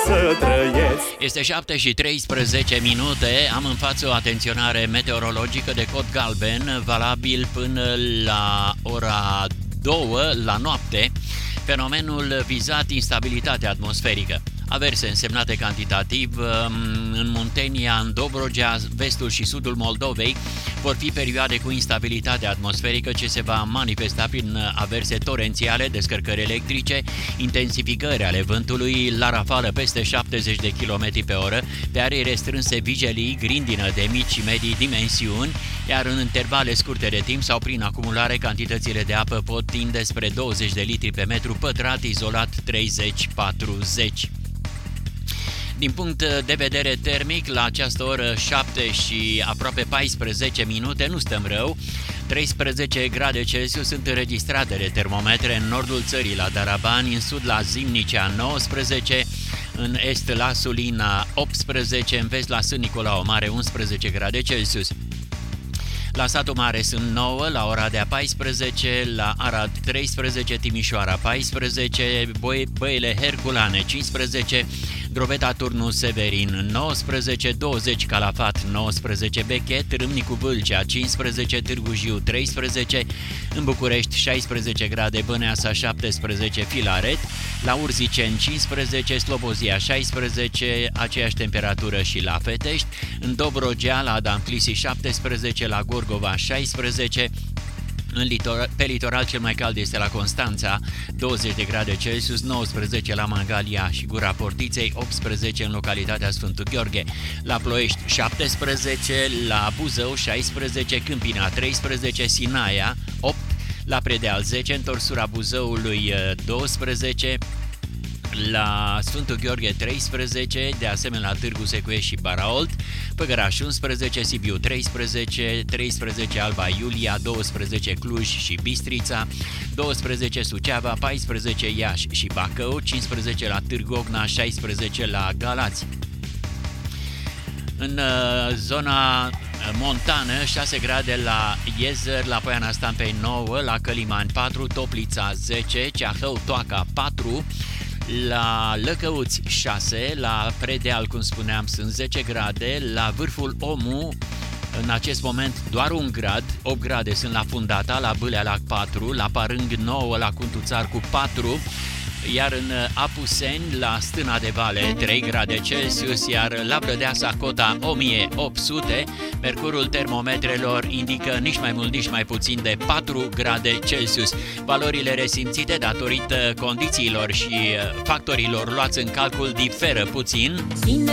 să trăiesc. Este 7:13. Am în față o atenționare meteorologică de cod galben, valabil până la ora 2 la noapte. Fenomenul vizat, instabilitatea atmosferică. Averse însemnate cantitativ în Muntenia, în Dobrogea, vestul și sudul Moldovei vor fi perioade cu instabilitate atmosferică ce se va manifesta prin averse torențiale, descărcări electrice, intensificări ale vântului la rafală peste 70 de km pe oră, pe arii restrânse vijelii, grindină de mici și medii dimensiuni, iar în intervale scurte de timp sau prin acumulare cantitățile de apă pot tinde spre 20 de litri pe metru pătrat, izolat 30-40. Din punct de vedere termic, la această oră 7 și aproape 14 minute, nu stăm rău. 13 grade Celsius sunt înregistrate de termometre în nordul țării la Darabani, în sud la Zimnicea 19, în est la Sulina 18, în vest la Sân Nicolau Mare 11 grade Celsius. La Satul Mare sunt 9, la Oradea 14, la Arad 13, Timișoara 14, Băile Herculane 15, Drobeta Turnu Severin 19, 20 Calafat 19, Bechet, Râmnicu Vâlcea 15, Târgu Jiu 13, în București 16 grade, Băneasa 17, Filaret, la Urziceni 15, Slobozia 16, aceeași temperatură și la Fetești, în Dobrogea, la Adam Clisi 17, la Gorgova 16, pe litoral cel mai cald este la Constanța, 20 de grade Celsius, 19 la Mangalia și Gura Portiței, 18 în localitatea Sfântul Gheorghe, la Ploiești 17, la Buzău 16, Câmpina 13, Sinaia 8, la Predeal 10, întorsura Buzăului 12, la Sfântul Gheorghe 13, de asemenea la Târgu Secuiești și Baraolt, Păgăraș 11, Sibiu 13, 13 Alba Iulia, 12 Cluj și Bistrița, 12 Suceava, 14 Iași și Bacău, 15 la Târgu Ocna, 16 la Galați. În zona montană, 6 grade la Iezăr, la Poiana Stampei 9, la Călimani 4, Toplița 10, Ceahău Toaca 4, la Lăcăuți 6, la Predeal, cum spuneam, sunt 10 grade, la Vârful Omu, în acest moment doar 1 grad, 8 grade sunt la Fundata, la Bâlea la 4, la Parâng 9, la Cuntuțar cu 4, iar în Apuseni, la Stâna de Vale, 3 grade Celsius, iar la Brădeasa cota 1800, mercurul termometrelor indică nici mai mult, nici mai puțin de 4 grade Celsius. Valorile resimțite datorită condițiilor și factorilor luați în calcul diferă puțin.